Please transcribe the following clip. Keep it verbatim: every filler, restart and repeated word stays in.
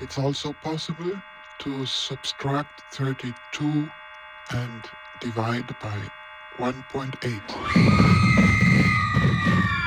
It's also possible to subtract thirty-two and divide by one point eight.